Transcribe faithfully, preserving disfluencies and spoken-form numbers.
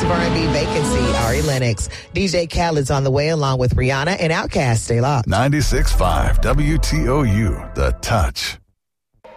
of R and B vacancy, Ari Lennox. D J Khaled's on the way along with Rihanna and Outkast. Stay locked. ninety-six point five W T O U, The Touch.